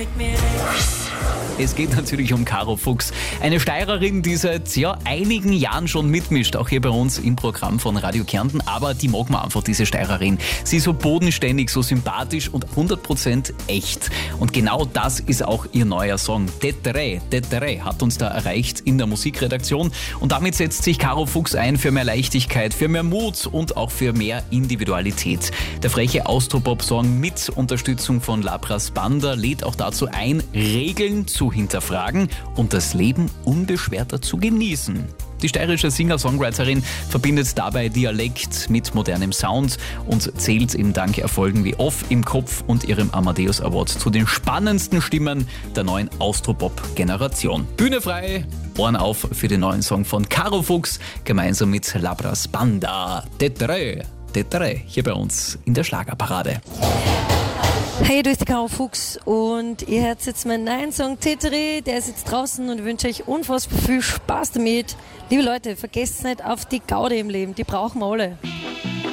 Es geht natürlich um Caro Fuchs, eine Steirerin, die seit einigen Jahren schon mitmischt, auch hier bei uns im Programm von Radio Kärnten, aber die mag man einfach, diese Steirerin. Sie ist so bodenständig, so sympathisch und 100% echt. Und genau das ist auch ihr neuer Song. Tetere hat uns da erreicht in der Musikredaktion und damit setzt sich Caro Fuchs ein für mehr Leichtigkeit, für mehr Mut und auch für mehr Individualität. Der freche Austropop-Song mit Unterstützung von Labras Banda lädt auch dazu ein, Regeln zu hinterfragen und das Leben unbeschwerter zu genießen. Die steirische Singer-Songwriterin verbindet dabei Dialekt mit modernem Sound und zählt im Dank Erfolgen wie Off im Kopf und ihrem Amadeus Award zu den spannendsten Stimmen der neuen Austropop-Generation. Bühne frei, Ohren auf für den neuen Song von Caro Fuchs gemeinsam mit Labras Banda. Tetere hier bei uns in der Schlagerparade. Hey, du bist die Caro Fuchs und ihr hört jetzt meinen neuen Song Tetere, der ist jetzt draußen und ich wünsche euch unfassbar viel Spaß damit. Liebe Leute, vergesst nicht auf die Gaude im Leben, die brauchen wir alle.